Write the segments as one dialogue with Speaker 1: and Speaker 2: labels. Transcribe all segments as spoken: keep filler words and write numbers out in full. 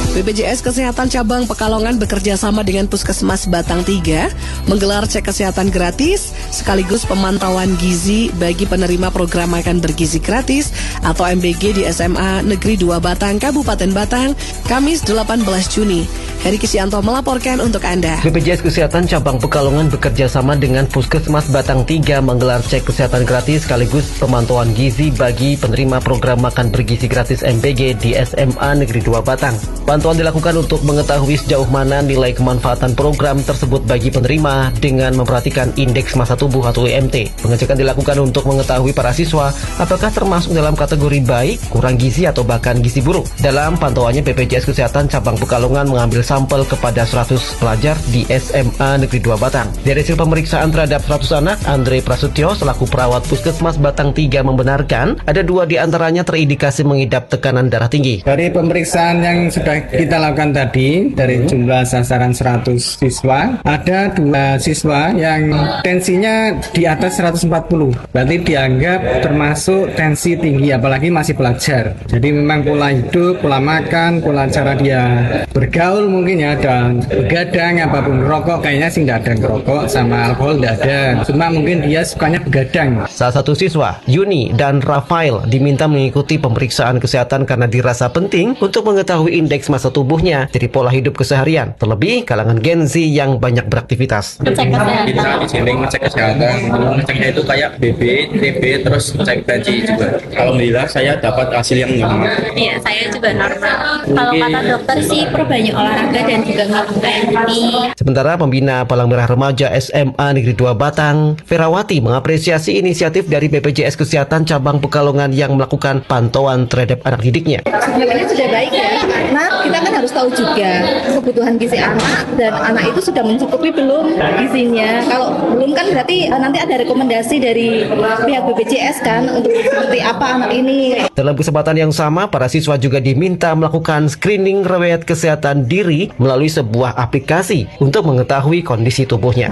Speaker 1: B P J S Kesehatan Cabang Pekalongan bekerja sama dengan Puskesmas Batang tiga menggelar cek kesehatan gratis sekaligus pemantauan gizi bagi penerima program makan bergizi gratis atau M B G di S M A Negeri dua Batang, Kabupaten Batang, Kamis delapan belas Juni. Heri Kisianto melaporkan untuk Anda.
Speaker 2: B P J S Kesehatan Cabang Pekalongan bekerja sama dengan Puskesmas Batang tiga menggelar cek kesehatan gratis sekaligus pemantauan gizi bagi penerima program makan bergizi gratis M B G di S M A Negeri dua Batang. Pantauan dilakukan untuk mengetahui sejauh mana nilai kemanfaatan program tersebut bagi penerima dengan memperhatikan indeks massa tubuh atau I M T. Pengecekan dilakukan untuk mengetahui para siswa apakah termasuk dalam kategori baik, kurang gizi atau bahkan gizi buruk. Dalam pantauannya, B P J S Kesehatan Cabang Pekalongan mengambil sampel kepada seratus pelajar di S M A Negeri dua Batang. Dari hasil pemeriksaan terhadap seratus anak, Andre Prasetyo selaku perawat Puskesmas Batang tiga membenarkan ada dua di antaranya terindikasi mengidap tekanan darah tinggi.
Speaker 3: Dari pemeriksaan yang sudah kita lakukan tadi, dari jumlah sasaran seratus siswa, ada dua siswa yang tensinya di atas seratus empat puluh. Berarti dianggap termasuk tensi tinggi, apalagi masih pelajar. Jadi memang pola hidup, pola makan, pola cara dia bergaul mungkin ya, dan begadang, apapun rokok, kayaknya sih nggak ada ngerokok, sama alkohol nggak ada. Cuma mungkin dia sukanya begadang.
Speaker 2: Salah satu siswa, Yuni dan Rafael, diminta mengikuti pemeriksaan kesehatan karena dirasa penting untuk mengetahui indeks massa tubuhnya dari pola hidup keseharian, terlebih kalangan Gen Z yang banyak beraktivitas.
Speaker 4: Ngecek kesehatan.
Speaker 5: Kita di sini ngecek kesehatan, ngeceknya itu kayak B B, T B, terus cek gaji juga. Alhamdulillah saya dapat hasil yang normal.
Speaker 4: Iya, saya juga normal. Kalau kata dokter sih perbanyak olahraga dan juga melakukan ini.
Speaker 2: Sementara pembina Palang Merah Remaja S M A Negeri dua Batang, Ferawati, mengapresiasi inisiatif dari B P J S Kesehatan Cabang Pekalongan yang melakukan pantauan terhadap anak didiknya.
Speaker 6: Sebenarnya sudah baik ya, karena kita kan harus tahu juga kebutuhan gizi anak dan anak itu sudah mencukupi belum gizinya. Kalau belum kan berarti nanti ada rekomendasi dari pihak B P J S kan untuk seperti apa anak ini.
Speaker 2: Dalam kesempatan yang sama, para siswa juga diminta melakukan screening riwayat kesehatan diri melalui sebuah aplikasi untuk mengetahui kondisi tubuhnya.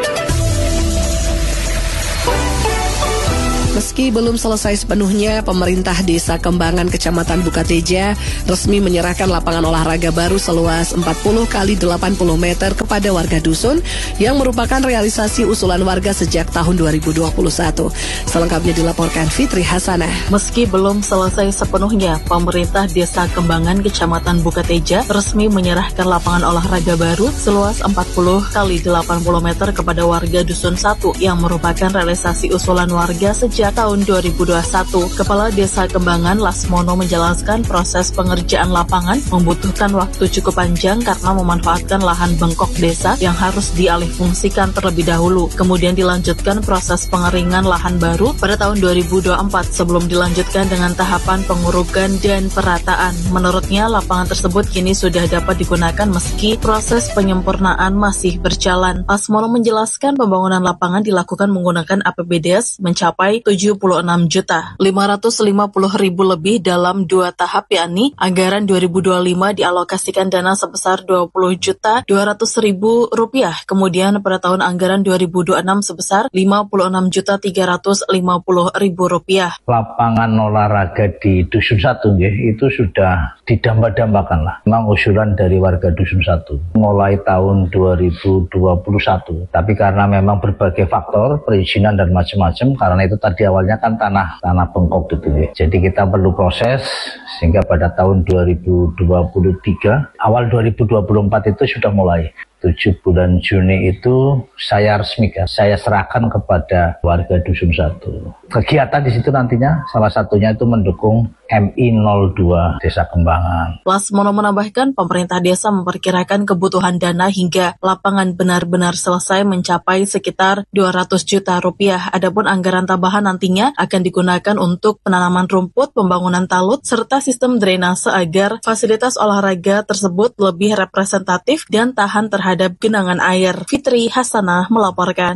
Speaker 1: Meski belum selesai sepenuhnya, pemerintah Desa Kembangan Kecamatan Bukateja resmi menyerahkan lapangan olahraga baru seluas empat puluh kali delapan puluh meter kepada warga dusun yang merupakan realisasi usulan warga sejak tahun dua ribu dua puluh satu. Selengkapnya dilaporkan Fitri Hasanah.
Speaker 7: Meski belum selesai sepenuhnya, pemerintah Desa Kembangan Kecamatan Bukateja resmi menyerahkan lapangan olahraga baru seluas empat puluh kali delapan puluh meter kepada warga dusun satu yang merupakan realisasi usulan warga sejak tahun dua ribu dua puluh satu. Kepala Desa Kembangan Lasmono menjelaskan proses pengerjaan lapangan membutuhkan waktu cukup panjang karena memanfaatkan lahan bengkok desa yang harus dialihfungsikan terlebih dahulu. Kemudian dilanjutkan proses pengeringan lahan baru pada tahun dua ribu dua puluh empat sebelum dilanjutkan dengan tahapan pengurukan dan perataan. Menurutnya, lapangan tersebut kini sudah dapat digunakan meski proses penyempurnaan masih berjalan. Lasmono menjelaskan pembangunan lapangan dilakukan menggunakan A P B D S mencapai tujuh puluh enam juta lima ratus lima puluh ribu lebih dalam dua tahap, yakni anggaran dua ribu dua puluh lima dialokasikan dana sebesar dua puluh juta dua ratus ribu rupiah, kemudian pada tahun anggaran dua ribu dua puluh enam sebesar lima puluh enam juta tiga ratus lima puluh ribu rupiah.
Speaker 8: Lapangan olahraga di Dusun Satu ya, itu sudah didamba-dambakan lah. Memang usulan dari warga Dusun Satu mulai tahun dua ribu dua puluh satu, tapi karena memang berbagai faktor perizinan dan macam-macam, karena itu tadi awalnya kan tanah tanah bengkok gitu ya. Jadi kita perlu proses sehingga pada tahun dua ribu dua puluh tiga, awal dua ribu dua puluh empat itu sudah mulai. tujuh bulan Juni itu saya resmikan, saya serahkan kepada warga Dusun Satu. Kegiatan di situ nantinya salah satunya itu mendukung M I nol dua Desa Kembangan.
Speaker 7: Lasmono menambahkan pemerintah desa memperkirakan kebutuhan dana hingga lapangan benar-benar selesai mencapai sekitar dua ratus juta rupiah. Adapun anggaran tambahan nantinya akan digunakan untuk penanaman rumput, pembangunan talut, serta sistem drainase agar fasilitas olahraga tersebut lebih representatif dan tahan terhadap genangan air. Fitri Hasanah melaporkan.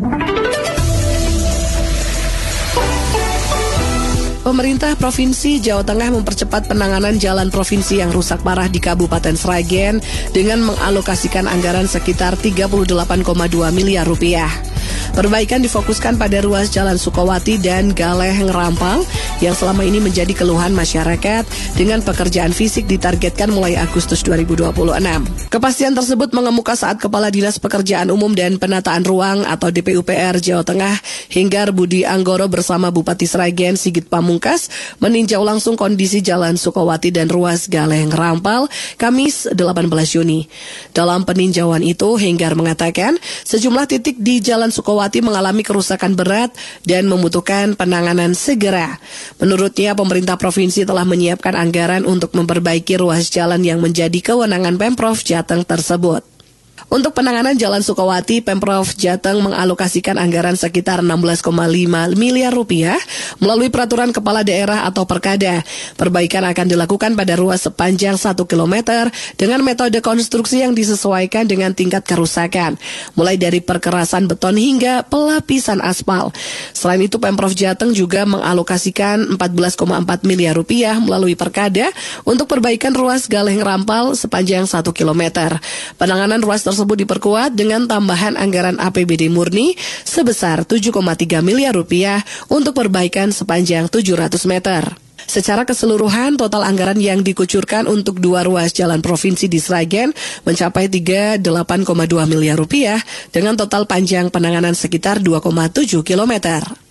Speaker 1: Pemerintah Provinsi Jawa Tengah mempercepat penanganan jalan provinsi yang rusak parah di Kabupaten Sragen dengan mengalokasikan anggaran sekitar tiga puluh delapan koma dua miliar rupiah. Perbaikan difokuskan pada ruas Jalan Sukowati dan Galeh Ngerampal yang selama ini menjadi keluhan masyarakat dengan pekerjaan fisik ditargetkan mulai Agustus dua ribu dua puluh enam. Kepastian tersebut mengemuka saat Kepala Dinas Pekerjaan Umum dan Penataan Ruang atau D P U P R Jawa Tengah Henggar Budi Anggoro bersama Bupati Sragen Sigit Pamungkas meninjau langsung kondisi Jalan Sukowati dan ruas Galeh Ngerampal Kamis delapan belas Juni. Dalam peninjauan itu, Henggar mengatakan sejumlah titik di Jalan Sukowati mengalami kerusakan berat dan membutuhkan penanganan segera. Menurutnya, pemerintah provinsi telah menyiapkan anggaran untuk memperbaiki ruas jalan yang menjadi kewenangan Pemprov Jateng tersebut. Untuk penanganan Jalan Sukowati, Pemprov Jateng mengalokasikan anggaran sekitar enam belas koma lima miliar rupiah melalui peraturan kepala daerah atau Perkada. Perbaikan akan dilakukan pada ruas sepanjang satu kilometer dengan metode konstruksi yang disesuaikan dengan tingkat kerusakan, mulai dari perkerasan beton hingga pelapisan aspal. Selain itu, Pemprov Jateng juga mengalokasikan empat belas koma empat miliar rupiah melalui Perkada untuk perbaikan ruas Galeh Ngerampal sepanjang satu kilometer. Penanganan ruas tersebut diperkuat dengan tambahan anggaran A P B D murni sebesar tujuh koma tiga miliar rupiah untuk perbaikan sepanjang tujuh ratus meter. Secara keseluruhan, total anggaran yang dikucurkan untuk dua ruas jalan provinsi di Sragen mencapai tiga puluh delapan koma dua miliar rupiah dengan total panjang penanganan sekitar dua koma tujuh kilometer.